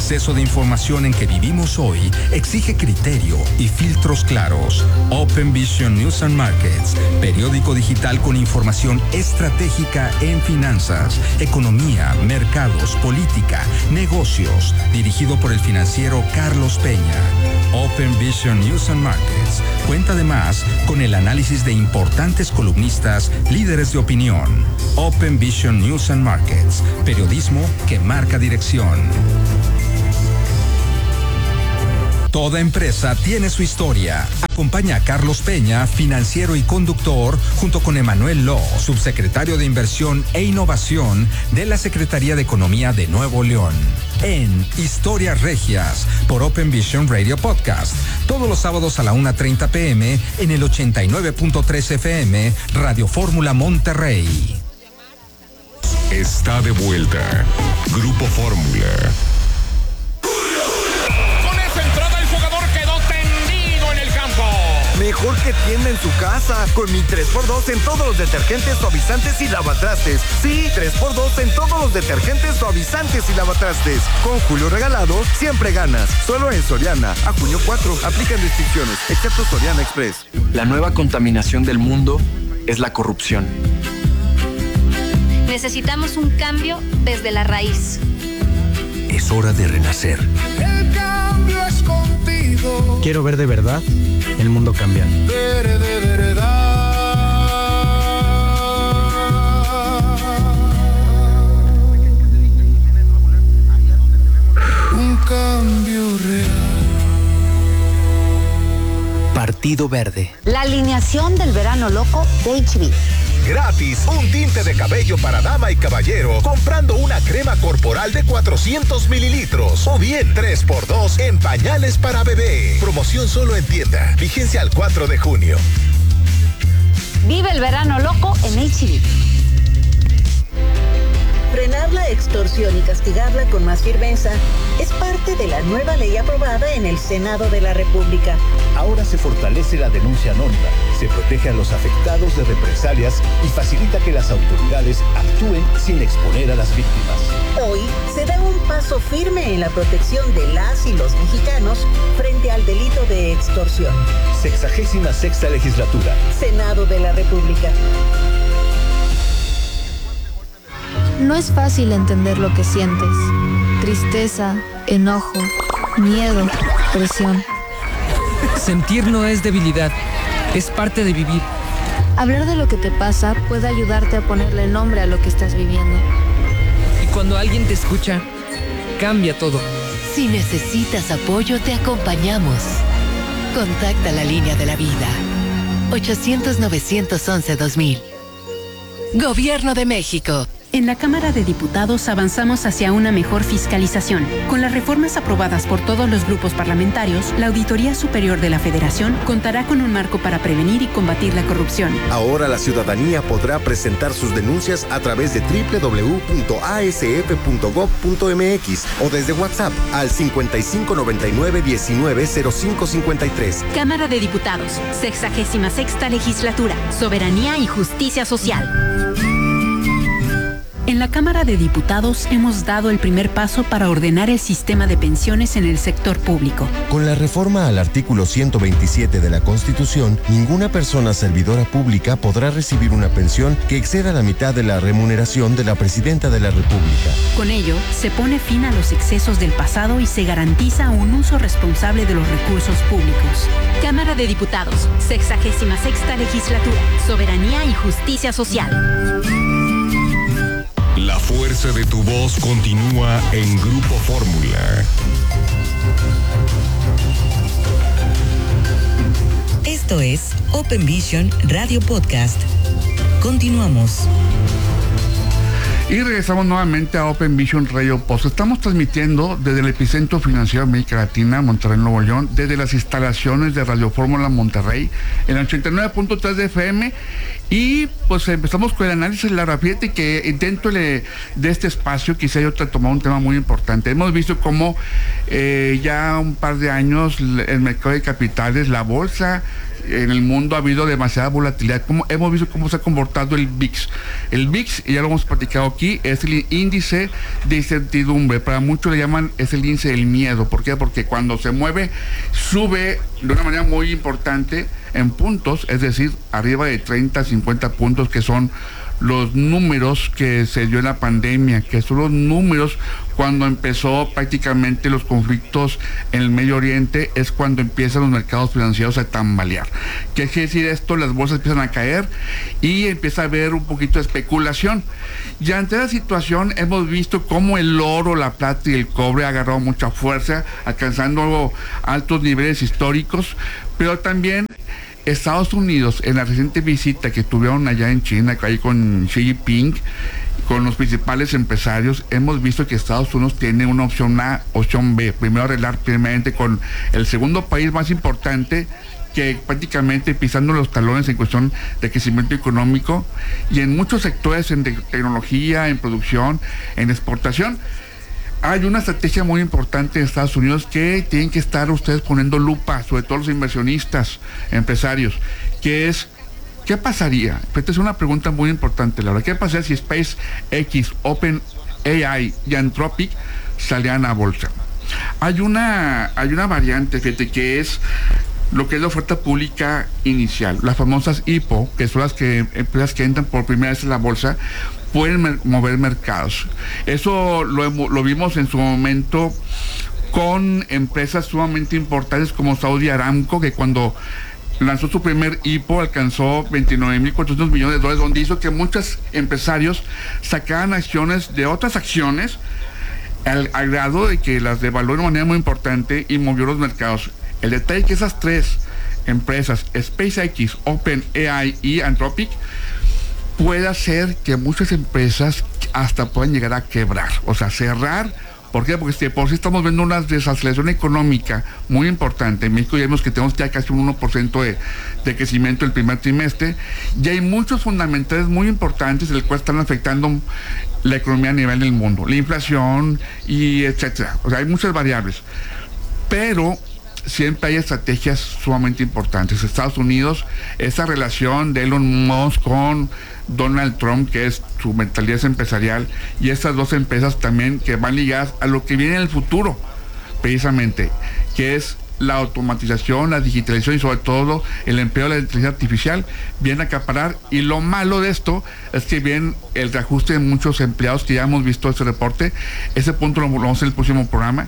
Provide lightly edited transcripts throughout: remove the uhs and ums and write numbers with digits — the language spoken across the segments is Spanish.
exceso de información en que vivimos hoy exige criterio y filtros claros. Open Vision News and Markets, periódico digital con información estratégica en finanzas, economía, mercados, política, negocios, dirigido por el financiero Carlos Peña. Open Vision News and Markets cuenta además con el análisis de importantes columnistas, líderes de opinión. Open Vision News and Markets, periodismo que marca dirección. Toda empresa tiene su historia. Acompaña a Carlos Peña, financiero y conductor, junto con Emanuel Lo, subsecretario de Inversión e Innovación de la Secretaría de Economía de Nuevo León. En Historias Regias, por Open Vision Radio Podcast, todos los sábados a la 1:30 p.m. en el 89.3 FM, Radio Fórmula Monterrey. Está de vuelta Grupo Fórmula. Mejor que tienda en su casa, con mi 3x2 en todos los detergentes, suavizantes y lavatrastes. Sí, 3x2 en todos los detergentes, suavizantes y lavatrastes. Con Julio Regalado, siempre ganas. Solo en Soriana. A junio 4, aplican restricciones, excepto Soriana Express. La nueva contaminación del mundo es la corrupción. Necesitamos un cambio desde la raíz. Es hora de renacer. El cambio es contigo. Quiero ver de verdad el mundo cambiar. Ver de verdad. Un cambio real. Partido Verde. La alineación del verano loco de HB. Gratis, un tinte de cabello para dama y caballero comprando una crema corporal de 400 mililitros o bien 3x2 en pañales para bebé. Promoción solo en tienda. Vigencia al 4 de junio. Vive el verano loco en HB. Frenar la extorsión y castigarla con más firmeza es parte de la nueva ley aprobada en el Senado de la República. Ahora se fortalece la denuncia anónima, se protege a los afectados de represalias y facilita que las autoridades actúen sin exponer a las víctimas. Hoy se da un paso firme en la protección de las y los mexicanos frente al delito de extorsión. 66ª Legislatura. Senado de la República. No es fácil entender lo que sientes. Tristeza, enojo, miedo, presión. Sentir no es debilidad, es parte de vivir. Hablar de lo que te pasa puede ayudarte a ponerle nombre a lo que estás viviendo. Y cuando alguien te escucha, cambia todo. Si necesitas apoyo, te acompañamos. Contacta la línea de la vida. 800-911-2000. Gobierno de México. En la Cámara de Diputados avanzamos hacia una mejor fiscalización. Con las reformas aprobadas por todos los grupos parlamentarios, la Auditoría Superior de la Federación contará con un marco para prevenir y combatir la corrupción. Ahora la ciudadanía podrá presentar sus denuncias a través de www.asf.gov.mx o desde WhatsApp al 5599-190553. Cámara de Diputados, 66ª Legislatura, Soberanía y Justicia Social. En la Cámara de Diputados hemos dado el primer paso para ordenar el sistema de pensiones en el sector público. Con la reforma al artículo 127 de la Constitución, ninguna persona servidora pública podrá recibir una pensión que exceda la mitad de la remuneración de la Presidenta de la República. Con ello, se pone fin a los excesos del pasado y se garantiza un uso responsable de los recursos públicos. Cámara de Diputados, 66ª Legislatura, Soberanía y Justicia Social. La fuerza de tu voz continúa en Grupo Fórmula. Esto es Open Vision Radio Podcast. Continuamos. Y regresamos nuevamente a Open Vision Radio Post. Estamos transmitiendo desde el epicentro financiero de América Latina, Monterrey, Nuevo León, desde las instalaciones de Radio Fórmula Monterrey, en el 89.3 de FM. Y pues empezamos con el análisis de la Fíjate que dentro de este espacio quizá yo te he tomado un tema muy importante. Hemos visto cómo ya un par de años el mercado de capitales, la bolsa, en el mundo ha habido demasiada volatilidad. Hemos visto cómo se ha comportado el VIX. El VIX, y ya lo hemos platicado aquí, es el índice de incertidumbre. Para muchos le llaman, es el índice del miedo. ¿Por qué? Porque cuando se mueve, sube de una manera muy importante en puntos, es decir, arriba de 30, 50 puntos, que son los números que se dio en la pandemia, que son los números cuando empezó prácticamente los conflictos en el Medio Oriente, es cuando empiezan los mercados financieros a tambalear. ¿Qué quiere decir esto? Las bolsas empiezan a caer y empieza a haber un poquito de especulación. Y ante la situación hemos visto cómo el oro, la plata y el cobre ha agarrado mucha fuerza, alcanzando altos niveles históricos, pero también Estados Unidos, en la reciente visita que tuvieron allá en China, ahí con Xi Jinping, con los principales empresarios, hemos visto que Estados Unidos tiene una opción A, opción B. Primero arreglar primeramente con el segundo país más importante, que prácticamente pisando los talones en cuestión de crecimiento económico y en muchos sectores, en tecnología, en producción, en exportación. Hay una estrategia muy importante de Estados Unidos que tienen que estar ustedes poniendo lupa, sobre todo los inversionistas, empresarios, que es, ¿qué pasaría? Esta es una pregunta muy importante, la verdad. ¿Qué pasaría si SpaceX, OpenAI y Anthropic salían a bolsa? Hay una variante, fíjate, que es lo que es la oferta pública inicial, las famosas IPO, que son las empresas que entran por primera vez en la bolsa, pueden mover mercados. Eso lo vimos en su momento con empresas sumamente importantes como Saudi Aramco, que cuando lanzó su primer IPO alcanzó 29.400 millones de dólares, donde hizo que muchos empresarios sacaran acciones de otras acciones al grado de que las devaluó de manera muy importante y movió los mercados. El detalle es que esas tres empresas, SpaceX, OpenAI y Anthropic, puede hacer que muchas empresas hasta puedan llegar a quebrar, o sea, cerrar. ¿Por qué? Porque por sí estamos viendo una desaceleración económica muy importante. En México ya vemos que tenemos ya casi un 1% de crecimiento el primer trimestre, y hay muchos fundamentales muy importantes el cual están afectando la economía a nivel del mundo, la inflación y etcétera. O sea, hay muchas variables, pero siempre hay estrategias sumamente importantes. Estados Unidos, esa relación de Elon Musk con Donald Trump, que es su mentalidad empresarial, y estas dos empresas también que van ligadas a lo que viene en el futuro, precisamente, que es la automatización, la digitalización y sobre todo el empleo de la inteligencia artificial, viene a acaparar. Y lo malo de esto es que viene el reajuste de muchos empleados, que ya hemos visto ese reporte. Ese punto lo vamos a hacer en el próximo programa.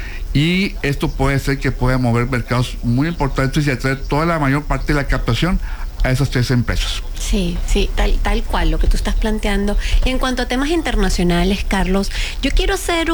Y esto puede ser que pueda mover mercados muy importantes y atraer toda la mayor parte de la captación a esas tres empresas. Sí, tal cual lo que tú estás planteando. Y en cuanto a temas internacionales, Carlos, yo quiero hacer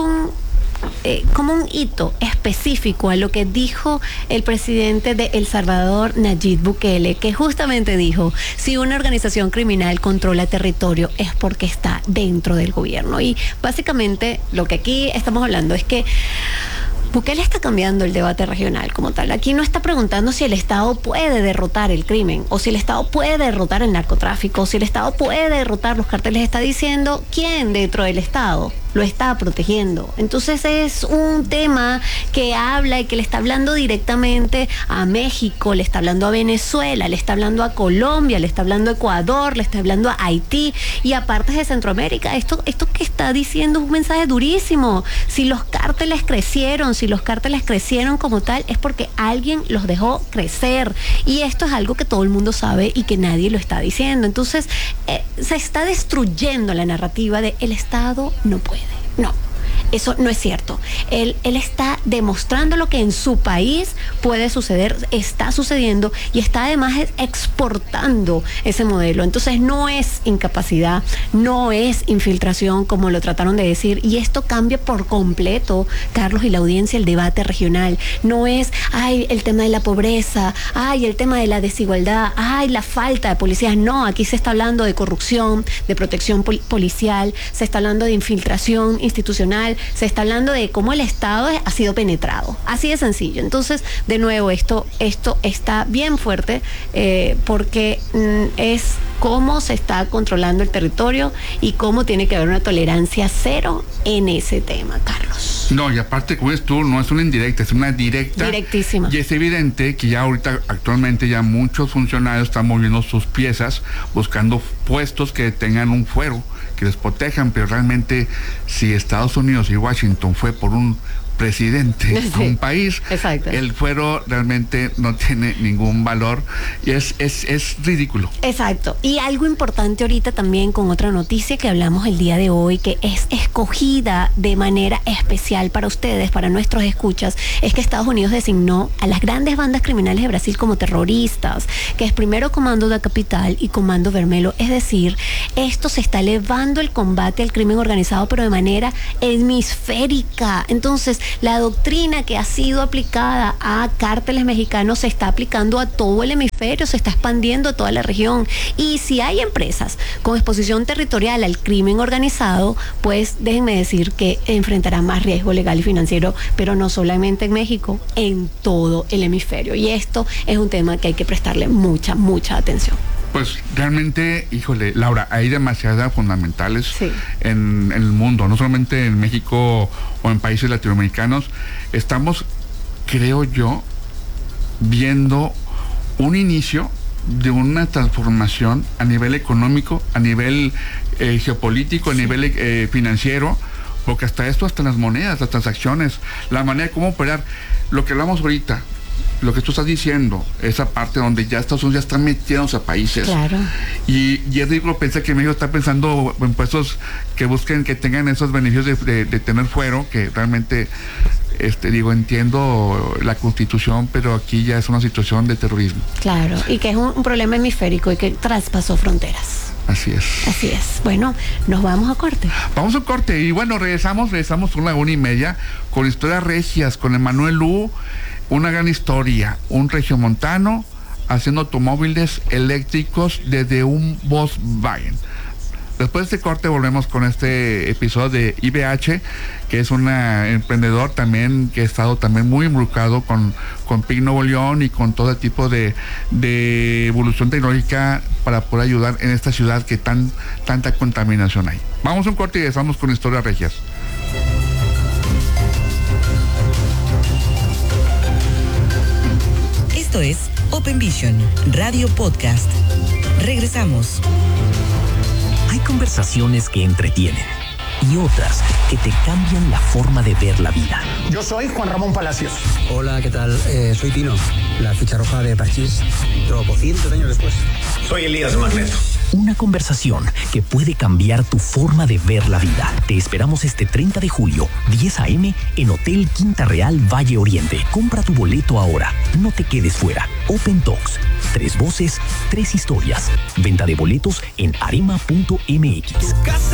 como un hito específico a lo que dijo el presidente de El Salvador, Nayib Bukele, que justamente dijo: si una organización criminal controla territorio es porque está dentro del gobierno. Y básicamente lo que aquí estamos hablando es que Bukele está cambiando el debate regional como tal. Aquí no está preguntando si el Estado puede derrotar el crimen, o si el Estado puede derrotar el narcotráfico, o si el Estado puede derrotar los carteles. Está diciendo quién dentro del Estado lo está protegiendo. Entonces es un tema que habla y que le está hablando directamente a México, le está hablando a Venezuela, le está hablando a Colombia, le está hablando a Ecuador, le está hablando a Haití y a partes de Centroamérica. Esto que está diciendo es un mensaje durísimo. Si los cárteles crecieron como tal, es porque alguien los dejó crecer. Y esto es algo que todo el mundo sabe y que nadie lo está diciendo. Entonces se está destruyendo la narrativa de el Estado no puede. No, eso no es cierto. Él está demostrando lo que en su país puede suceder, está sucediendo, y está además exportando ese modelo. Entonces no es incapacidad, no es infiltración como lo trataron de decir, y esto cambia por completo, Carlos y la audiencia, el debate regional. No es, el tema de la pobreza, el tema de la desigualdad, la falta de policías. No, aquí se está hablando de corrupción, de protección policial, se está hablando de infiltración institucional, se está hablando de cómo el Estado ha sido penetrado. Así de sencillo. Entonces, de nuevo, esto está bien fuerte porque es cómo se está controlando el territorio y cómo tiene que haber una tolerancia cero en ese tema, Carlos. No, y aparte, como es tú, no es una indirecta, es una directa. Directísima. Y es evidente que ya ahorita, actualmente, ya muchos funcionarios están moviendo sus piezas, buscando puestos que tengan un fuero, que les protejan, pero realmente, si Estados Unidos y Washington fue por un presidente de un país, exacto, el fuero realmente no tiene ningún valor y es ridículo. Exacto. Y algo importante ahorita también con otra noticia que hablamos el día de hoy, que es escogida de manera especial para ustedes, para nuestros escuchas, es que Estados Unidos designó a las grandes bandas criminales de Brasil como terroristas, que es primero Comando da Capital y Comando Vermelho. Es decir, esto se está elevando el combate al crimen organizado, pero de manera hemisférica. Entonces, la doctrina que ha sido aplicada a cárteles mexicanos se está aplicando a todo el hemisferio, se está expandiendo a toda la región. Y si hay empresas con exposición territorial al crimen organizado, pues déjenme decir que enfrentarán más riesgo legal y financiero, pero no solamente en México, en todo el hemisferio. Y esto es un tema que hay que prestarle mucha, mucha atención. Pues realmente, híjole, Laura, hay demasiadas fundamentales en el mundo, no solamente en México o en países latinoamericanos. Estamos, creo yo, viendo un inicio de una transformación a nivel económico, a nivel geopolítico, a nivel financiero, porque hasta las monedas, las transacciones, la manera de cómo operar, lo que hablamos ahorita, lo que tú estás diciendo, esa parte donde ya Estados Unidos ya está metiéndose a países. Claro. Y es ridículo pensar que México está pensando en puestos que busquen, que tengan esos beneficios de tener fuero, que realmente, entiendo la Constitución, pero aquí ya es una situación de terrorismo. Claro, y que es un problema hemisférico y que traspasó fronteras. Así es. Así es. Bueno, nos vamos a corte. Vamos a corte y bueno, regresamos a la 1:30 con historias regias, con Emanuel Lu. Una gran historia, un regiomontano haciendo automóviles eléctricos desde un Volkswagen. Después de este corte volvemos con este episodio de IBH, que es un emprendedor también que ha estado también muy involucrado con PIC Nuevo León y con todo tipo de evolución tecnológica para poder ayudar en esta ciudad que tanta contaminación hay. Vamos a un corte y regresamos con historias regias. Esto es Open Vision, Radio Podcast. Regresamos. Hay conversaciones que entretienen y otras que te cambian la forma de ver la vida. Yo soy Juan Ramón Palacios. Hola, ¿qué tal? Soy Tino, la ficha roja de Parchís, tropocientos años después. Soy Elías Magneto. Una conversación que puede cambiar tu forma de ver la vida. Te esperamos este 30 de julio, 10 a.m. en Hotel Quinta Real Valle Oriente. Compra tu boleto ahora. No te quedes fuera. Open Talks. 3 voces, 3 historias. Venta de boletos en arema.mx.